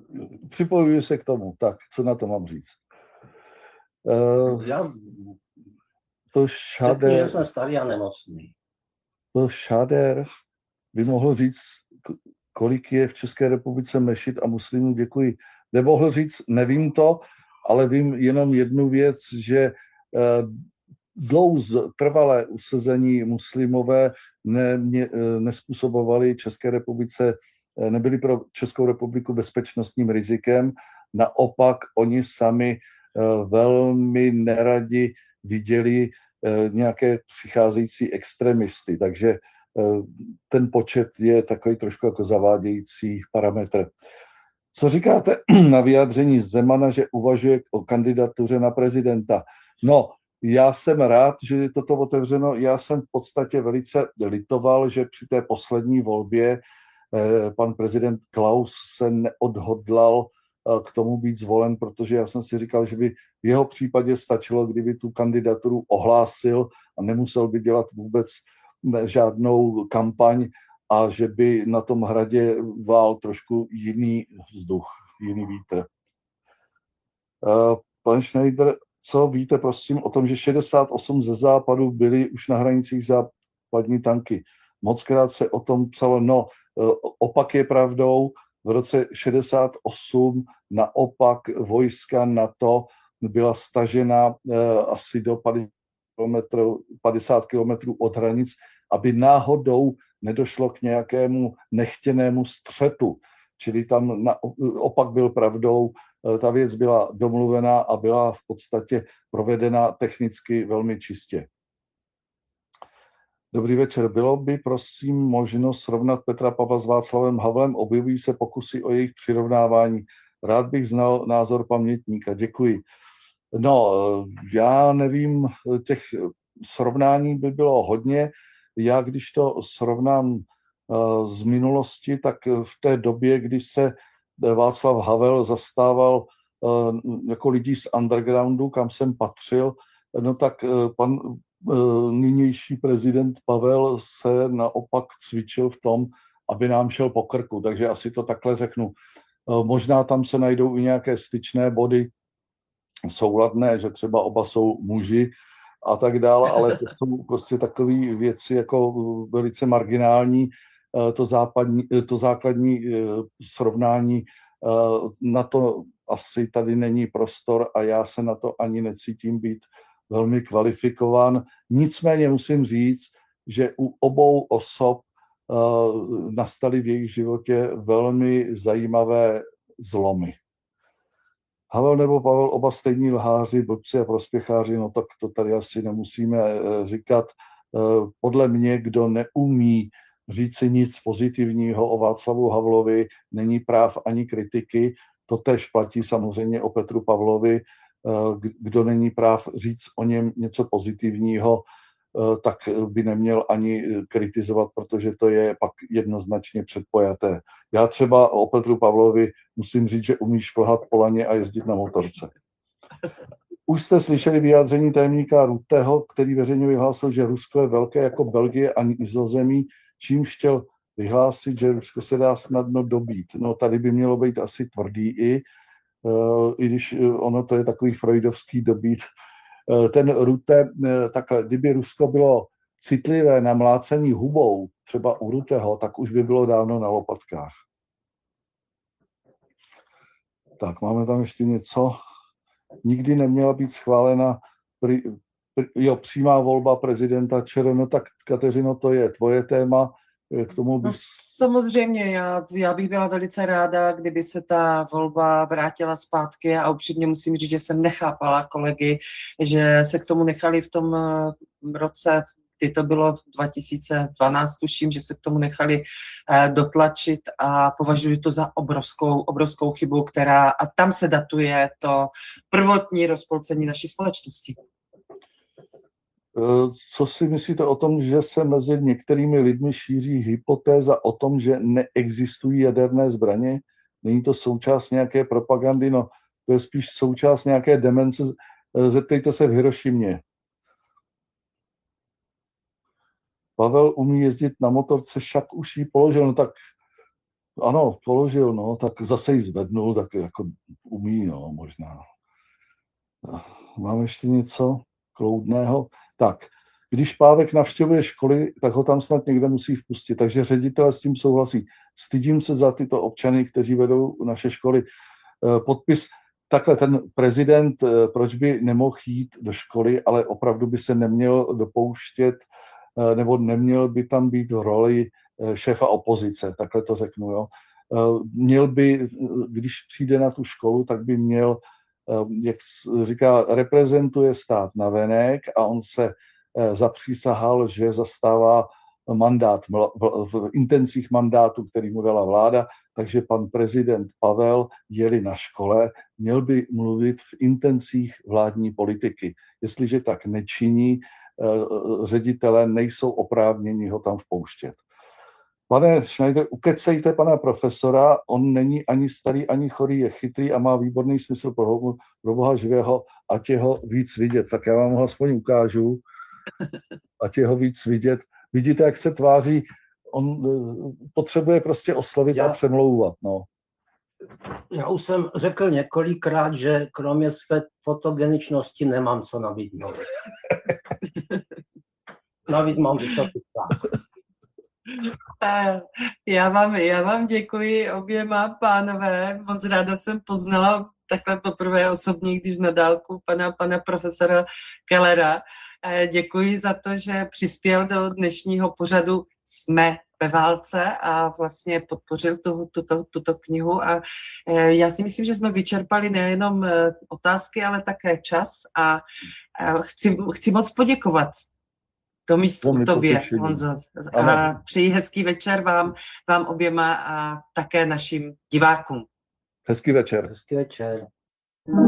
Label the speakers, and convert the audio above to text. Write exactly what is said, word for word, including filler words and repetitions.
Speaker 1: připojuji se k tomu. Tak, co na to mám říct? Uh,
Speaker 2: Já
Speaker 1: to
Speaker 2: řeknu, že
Speaker 1: Šáder,
Speaker 2: jsem starý a nemocný.
Speaker 1: to Šáder by mohl říct, kolik je v České republice mešit a muslimů. Děkuji. Nemohl říct, nevím to, ale vím jenom jednu věc, že dlouze trvalé usazení muslimové ne, ne, nespůsobovali České republice, nebyli pro Českou republiku bezpečnostním rizikem. Naopak oni sami velmi neradi viděli nějaké přicházející extremisty. Takže ten počet je takový trošku jako zavádějící parametr. Co říkáte na vyjádření Zemana, že uvažuje o kandidatuře na prezidenta? No, já jsem rád, že je toto otevřeno. Já jsem v podstatě velice litoval, že při té poslední volbě eh, pan prezident Klaus se neodhodlal eh, k tomu být zvolen, protože já jsem si říkal, že by v jeho případě stačilo, kdyby tu kandidaturu ohlásil a nemusel by dělat vůbec žádnou kampaň a že by na tom hradě vál trošku jiný vzduch, jiný vítr. Pan Schneider, co víte, prosím, o tom, že šedesát osm ze západu byly už na hranicích západní tanky? Mockrát se o tom psalo, no, opak je pravdou, v roce šedesát osm naopak vojska NATO byla stažena asi do padesát kilometrů od hranic, aby náhodou nedošlo k nějakému nechtěnému střetu. Čili tam na, opak byl pravdou, ta věc byla domluvená a byla v podstatě provedena technicky velmi čistě. Dobrý večer. Bylo by, prosím, možno srovnat Petra Pavla s Václavem Havlem? Objevují se pokusy o jejich přirovnávání. Rád bych znal názor pamětníka. Děkuji. No, já nevím, těch srovnání by bylo hodně. Já, když to srovnám z minulosti, tak v té době, kdy se Václav Havel zastával jako lidí z undergroundu, kam jsem patřil, no tak pan nynější prezident Pavel se naopak cvičil v tom, aby nám šel po krku, takže asi to takhle řeknu. Možná tam se najdou i nějaké styčné body souladné, že třeba oba jsou muži a tak dále, ale to jsou prostě takové věci jako velice marginální. To, západní, to základní srovnání, na to asi tady není prostor a já se na to ani necítím být velmi kvalifikován. Nicméně musím říct, že u obou osob nastaly v jejich životě velmi zajímavé zlomy. Havel nebo Pavel, oba stejní lháři, blbci a prospěcháři, no tak to tady asi nemusíme říkat. Podle mě, kdo neumí říci nic pozitivního o Václavu Havlovi, není práv ani kritiky. To též platí samozřejmě o Petru Pavlovi. Kdo není práv říct o něm něco pozitivního, tak by neměl ani kritizovat, protože to je pak jednoznačně předpojaté. Já třeba o Petru Pavlovi musím říct, že umí šplhat po laně a jezdit na motorce. Už jste slyšeli vyjádření tajemníka Rutteho, který veřejně vyhlásil, že Rusko je velké jako Belgie a Nizozemí, čímž chtěl vyhlásit, že Rusko se dá snadno dobít. No tady by mělo být asi tvrdý i, i když ono to je takový freudovský dobít. Ten Rutte, takhle, kdyby Rusko bylo citlivé na mlácení hubou, třeba u Rutteho, tak už by bylo dávno na lopatkách. Tak, máme tam ještě něco. Nikdy neměla být schválena pri, pri, jo, přímá volba prezidenta ČR. No tak, Kateřino, to je tvoje téma. K tomu bys...
Speaker 3: No, samozřejmě, já, já bych byla velice ráda, kdyby se ta volba vrátila zpátky a upřímně musím říct, že jsem nechápala kolegy, že se k tomu nechali v tom roce, kdy to bylo dva tisíce dvanáct, tuším, že se k tomu nechali dotlačit a považuji to za obrovskou, obrovskou chybu, která, a tam se datuje to prvotní rozpolcení naší společnosti.
Speaker 1: Co si myslíte o tom, že se mezi některými lidmi šíří hypotéza o tom, že neexistují jaderné zbraně? Není to součást nějaké propagandy? No, to je spíš součást nějaké demence. Zeptejte se v Hirošimě. Pavel umí jezdit na motorce, však už ji položil. No tak Ano, položil, no, tak zase ji zvednul, tak jako umí, no, možná. Mám ještě něco kloudného? Tak, když Pávek navštěvuje školy, tak ho tam snad někde musí vpustit, takže ředitelé s tím souhlasí. Stydím se za tyto občany, kteří vedou naše školy. Podpis, takhle ten prezident, proč by nemohl jít do školy, ale opravdu by se neměl dopouštět, nebo neměl by tam být v roli šéfa opozice, takhle to řeknu, jo. Měl by, když přijde na tu školu, tak by měl, jak říká, reprezentuje stát navenek a on se zapřísahal, že zastává mandát v intencích mandátu, který mu dala vláda, takže pan prezident Pavel, je-li na škole, měl by mluvit v intencích vládní politiky. Jestliže tak nečiní, ředitelé nejsou oprávněni ho tam vpouštět. Pane Schneider, ukecejte pana profesora, on není ani starý, ani chorý, je chytrý a má výborný smysl pro, pro Boha živého, ať je ho víc vidět. Tak já vám ho aspoň ukážu, ať je ho víc vidět. Vidíte, jak se tváří, on potřebuje prostě oslovit já, a přemlouvat. No.
Speaker 2: Já už jsem řekl několikrát, že kromě své fotogeničnosti nemám co nabídnout. Navíc mám vysoký tlak.
Speaker 3: Já vám, já vám děkuji oběma pánové, moc ráda jsem poznala takhle poprvé osobně, když na dálku pana, pana profesora Kellera. Děkuji za to, že přispěl do dnešního pořadu Jsme ve válce a vlastně podpořil tu, tuto, tuto knihu. A já si myslím, že jsme vyčerpali nejenom otázky, ale také čas a chci, chci moc poděkovat to místo tobě, Honzo. A přeji hezký večer vám, vám oběma a také našim divákům.
Speaker 1: Hezký večer.
Speaker 2: Hezký večer.